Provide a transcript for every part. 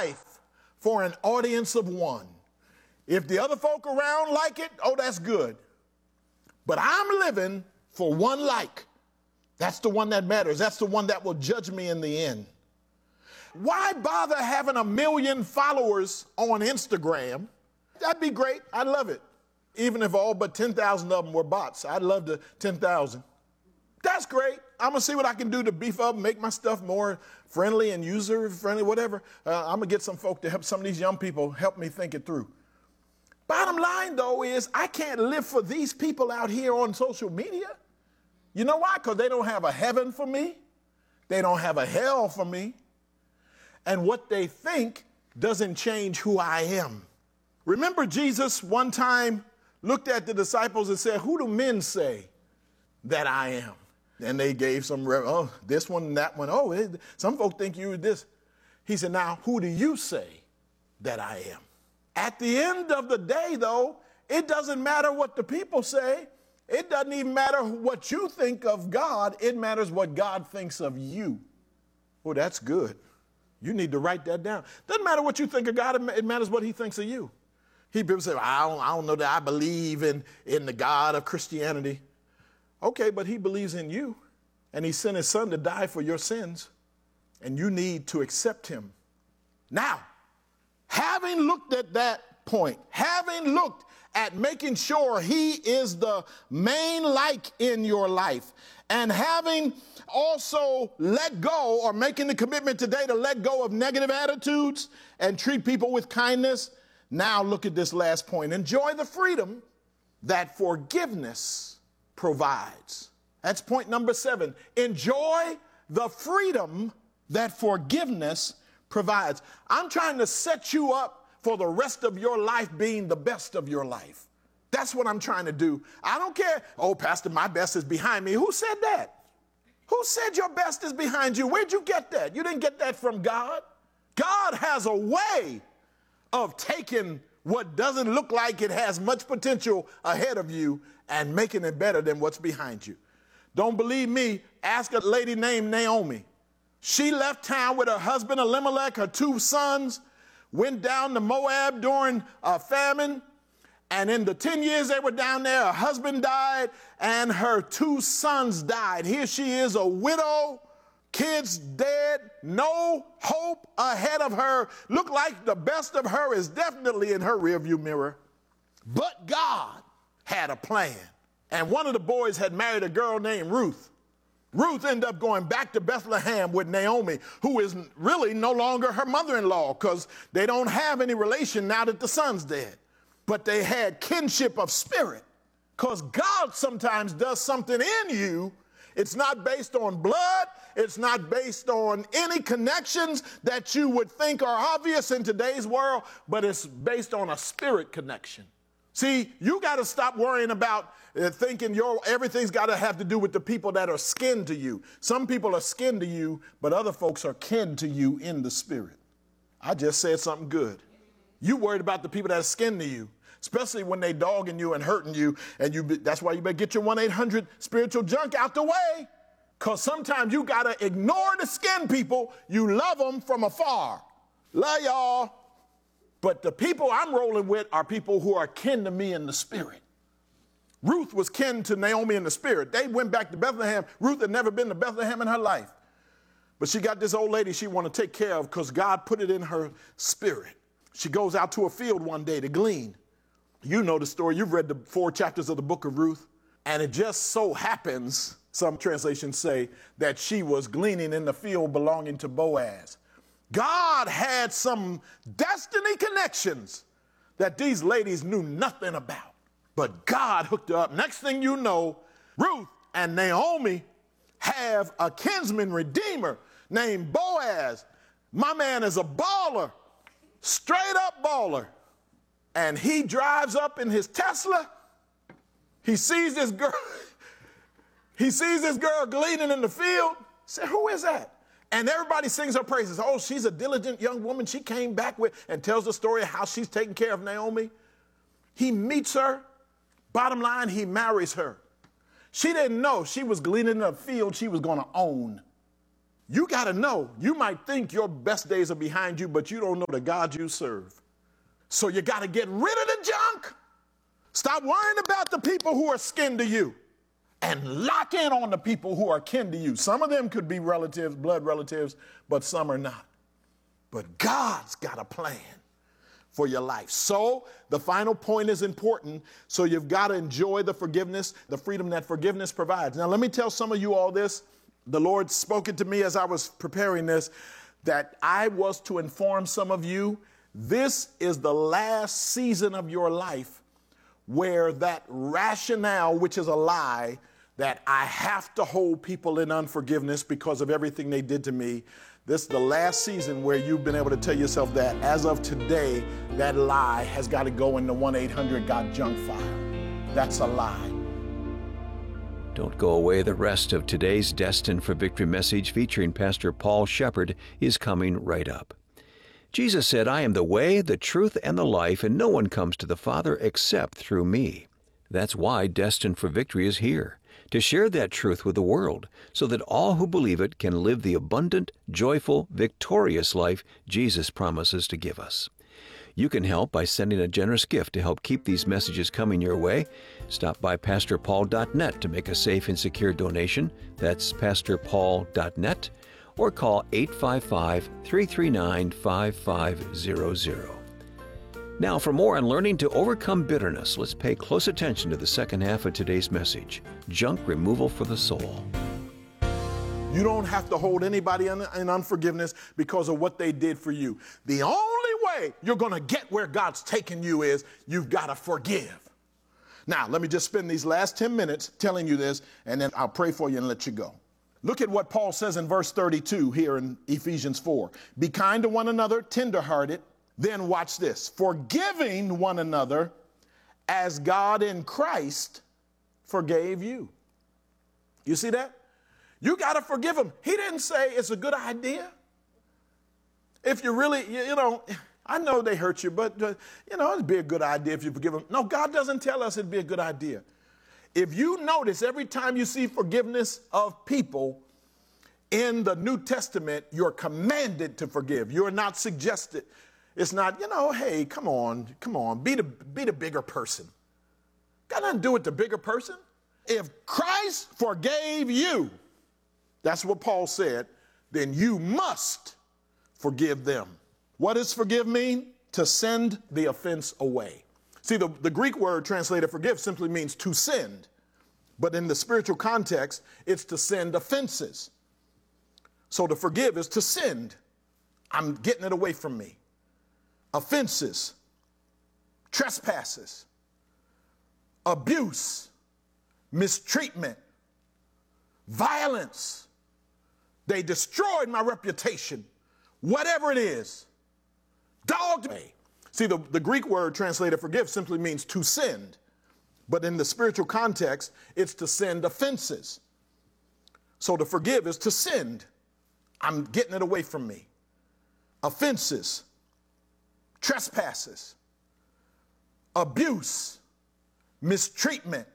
life for an audience of one. If the other folk around like it, oh, that's good. But I'm living for one like. That's the one that matters. That's the one that will judge me in the end. Why bother having 1 million followers on Instagram? That'd be great. I'd love it. Even if all but 10,000 of them were bots, I'd love the 10,000. That's great. I'm going to see what I can do to beef up, make my stuff more friendly and user friendly, whatever. I'm going to get some folk to help some of these young people help me think it through. Bottom line, though, is I can't live for these people out here on social media. You know why? Because they don't have a heaven for me. They don't have a hell for me. And what they think doesn't change who I am. Remember, Jesus one time looked at the disciples and said, "Who do men say that I am?" And they gave some, this one and that one. Some folk think you are this. He said, "Now, who do you say that I am?" At the end of the day, though, it doesn't matter what the people say. It doesn't even matter what you think of God. It matters what God thinks of you. Oh, that's good. You need to write that down. Doesn't matter what you think of God. It matters what he thinks of you. People say, I don't know that I believe in the God of Christianity. Okay, but he believes in you. And he sent his son to die for your sins. And you need to accept him. Now, having looked at that point, having looked at making sure he is the main like in your life, and having also let go or making the commitment today to let go of negative attitudes and treat people with kindness, now look at this last point. Enjoy the freedom that forgiveness provides. That's point number 7. Enjoy the freedom that forgiveness provides. I'm trying to set you up for the rest of your life being the best of your life. That's what I'm trying to do. I don't care. Oh, Pastor, my best is behind me. Who said that? Who said your best is behind you? Where'd you get that? You didn't get that from God. God has a way of taking what doesn't look like it has much potential ahead of you and making it better than what's behind you. Don't believe me? Ask a lady named Naomi. She left town with her husband Elimelech, her 2 sons, went down to Moab during a famine. And in the 10 years they were down there, her husband died and her 2 sons died. Here she is, a widow, kids dead, no hope ahead of her. Look like the best of her is definitely in her rearview mirror. But God had a plan. And one of the boys had married a girl named Ruth. Ruth ended up going back to Bethlehem with Naomi, who is really no longer her mother-in-law because they don't have any relation now that the son's dead. But they had kinship of spirit because God sometimes does something in you. It's not based on blood. It's not based on any connections that you would think are obvious in today's world, but it's based on a spirit connection. See, you got to stop worrying about thinking everything's got to have to do with the people that are kin to you. Some people are kin to you, but other folks are kin to you in the spirit. I just said something good. You worried about the people that are kin to you, especially when they dogging you and hurting you. And that's why you better get your 1-800 spiritual junk out the way. Because sometimes you got to ignore the skin people. You love them from afar. Love y'all. But the people I'm rolling with are people who are kin to me in the spirit. Ruth was kin to Naomi in the spirit. They went back to Bethlehem. Ruth had never been to Bethlehem in her life. But she got this old lady she wanted to take care of because God put it in her spirit. She goes out to a field one day to glean. You know the story. You've read the 4 chapters of the book of Ruth. And it just so happens, some translations say, that she was gleaning in the field belonging to Boaz. God had some destiny connections that these ladies knew nothing about. But God hooked her up. Next thing you know, Ruth and Naomi have a kinsman redeemer named Boaz. My man is a baller, straight up baller. And he drives up in his Tesla. He sees this girl. He sees this girl gleaning in the field. Said, who is that? And everybody sings her praises. Oh, she's a diligent young woman. She came back with and tells the story of how she's taking care of Naomi. He meets her. Bottom line, he marries her. She didn't know she was gleaning in a field she was going to own. You got to know, you might think your best days are behind you, but you don't know the God you serve. So you got to get rid of the junk. Stop worrying about the people who are skin to you and lock in on the people who are kin to you. Some of them could be relatives, blood relatives, but some are not. But God's got a plan for your life. So the final point is important. So you've got to enjoy the forgiveness, the freedom that forgiveness provides. Now, let me tell some of you all this. The Lord spoke it to me as I was preparing this, that I was to inform some of you, this is the last season of your life where that rationale, which is a lie, that I have to hold people in unforgiveness because of everything they did to me. This is the last season where you've been able to tell yourself that as of today, that lie has got to go in the 1-800-GOT-JUNK file. That's a lie. Don't go away. The rest of today's Destined for Victory message featuring Pastor Paul Shepherd is coming right up. Jesus said, I am the way, the truth, and the life, and no one comes to the Father except through me. That's why Destined for Victory is here, to share that truth with the world, so that all who believe it can live the abundant, joyful, victorious life Jesus promises to give us. You can help by sending a generous gift to help keep these messages coming your way. Stop by PastorPaul.net to make a safe and secure donation. That's PastorPaul.net. Or call 855-339-5500. Now, for more on learning to overcome bitterness, let's pay close attention to the second half of today's message, Junk Removal for the Soul. You don't have to hold anybody in unforgiveness because of what they did for you. The only way you're going to get where God's taking you is you've got to forgive. Now, let me just spend these last 10 minutes telling you this, and then I'll pray for you and let you go. Look at what Paul says in verse 32 here in Ephesians 4. Be kind to one another, tenderhearted. Then watch this. Forgiving one another as God in Christ forgave you. You see that? You got to forgive him. He didn't say it's a good idea. If you really, I know they hurt you, but, it'd be a good idea if you forgive them. No, God doesn't tell us it'd be a good idea. If you notice, every time you see forgiveness of people in the New Testament, you're commanded to forgive. You're not suggested. It's not, hey, come on, be the bigger person. Got nothing to do with the bigger person. If Christ forgave you, that's what Paul said, then you must forgive them. What does forgive mean? To send the offense away. See, the Greek word translated forgive simply means to send. But in the spiritual context, it's to send offenses. So to forgive is to send. I'm getting it away from me. Offenses, trespasses, abuse, mistreatment, violence. They destroyed my reputation. Whatever it is, dogged me. See, the Greek word translated forgive simply means to send. But in the spiritual context, it's to send offenses. So to forgive is to send. I'm getting it away from me. Offenses, trespasses, abuse, mistreatment,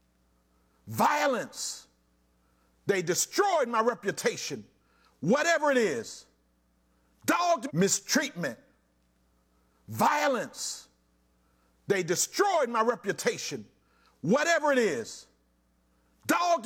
violence. They destroyed my reputation. Whatever it is, dogged, mistreatment, violence. They destroyed my reputation. Whatever it is, dogged